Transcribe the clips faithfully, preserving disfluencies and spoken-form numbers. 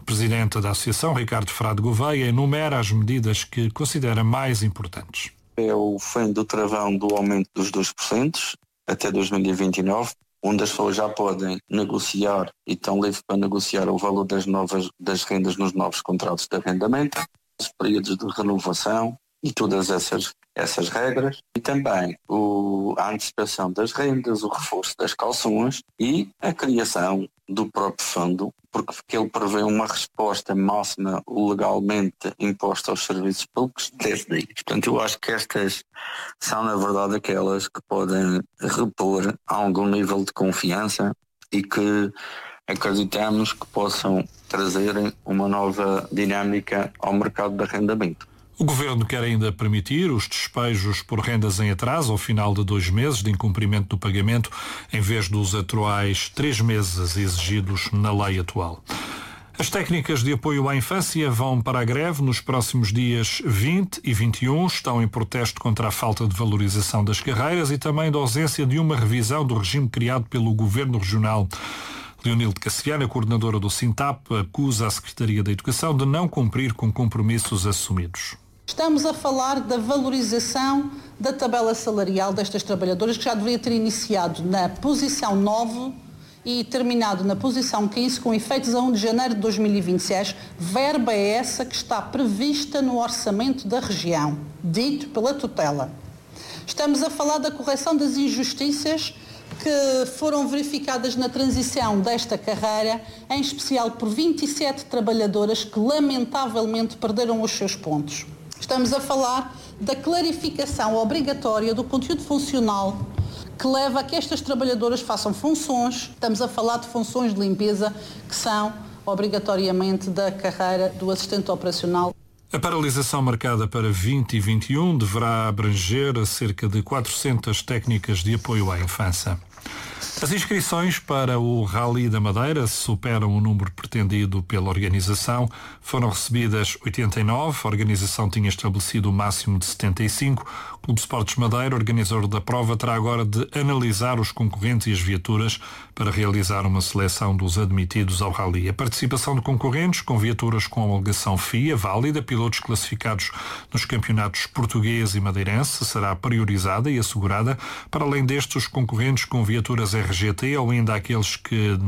presidente da Associação, Ricardo Frade Gouveia, enumera as medidas que considera mais importantes. É o fim do travão do aumento dos dois por cento até dois mil e vinte e nove, onde as pessoas já podem negociar e estão livres para negociar o valor das, novas, das rendas nos novos contratos de arrendamento, os períodos de renovação e todas essas, essas regras, e também o, a antecipação das rendas, o reforço das calções e a criação do próprio fundo, porque ele prevê uma resposta máxima legalmente imposta aos serviços públicos de dez dias. Portanto, eu acho que estas são, na verdade, aquelas que podem repor algum nível de confiança e que acreditamos que possam trazer uma nova dinâmica ao mercado de arrendamento. O Governo quer ainda permitir os despejos por rendas em atraso ao final de dois meses de incumprimento do pagamento, em vez dos atuais três meses exigidos na lei atual. As técnicas de apoio à infância vão para a greve nos próximos dias vinte e vinte e um. Estão em protesto contra a falta de valorização das carreiras e também da ausência de uma revisão do regime criado pelo Governo Regional. Leonilde Cassiana, coordenadora do Sintap, acusa a Secretaria da Educação de não cumprir com compromissos assumidos. Estamos a falar da valorização da tabela salarial destas trabalhadoras, que já deveria ter iniciado na posição nove e terminado na posição quinze, com efeitos a primeiro de janeiro de dois mil e vinte e seis. Verba é essa que está prevista no orçamento da região, dito pela tutela. Estamos a falar da correção das injustiças que foram verificadas na transição desta carreira, em especial por vinte e sete trabalhadoras que lamentavelmente perderam os seus pontos. Estamos a falar da clarificação obrigatória do conteúdo funcional que leva a que estas trabalhadoras façam funções. Estamos a falar de funções de limpeza que são obrigatoriamente da carreira do assistente operacional. A paralisação marcada para vinte e vinte e um deverá abranger cerca de quatrocentas técnicas de apoio à infância. As inscrições para o Rally da Madeira superam o número pretendido pela organização. Foram recebidas oitenta e nove, a organização tinha estabelecido o máximo de setenta e cinco. O Clube Esportes Madeira, organizador da prova, terá agora de analisar os concorrentes e as viaturas para realizar uma seleção dos admitidos ao Rally. A participação de concorrentes com viaturas com homologação F I A válida, pilotos classificados nos campeonatos português e madeirense, será priorizada e assegurada. Para além destes, os concorrentes com viaturas R G T ou ainda aqueles que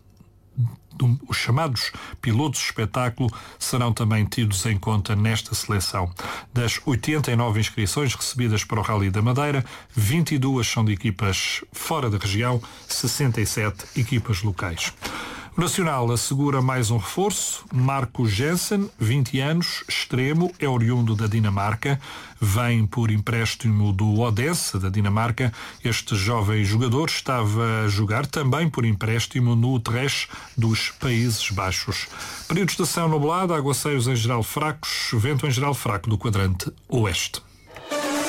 os chamados pilotos de espetáculo serão também tidos em conta nesta seleção. Das oitenta e nove inscrições recebidas para o Rally da Madeira, vinte e duas são de equipas fora da região, sessenta e sete equipas locais. O Nacional assegura mais um reforço. Marco Jensen, vinte anos, extremo, é oriundo da Dinamarca, vem por empréstimo do Odense, da Dinamarca. Este jovem jogador estava a jogar também por empréstimo no Utrecht dos Países Baixos. Período de estação nublada, aguaceiros em geral fracos, vento em geral fraco do quadrante oeste.